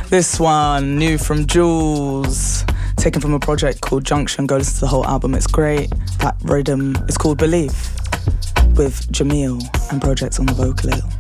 This one, new from Jules, taken from a project called Junction. Go listen to the whole album, it's great. That rhythm is called Belief, with Jamil and Projects on the vocal.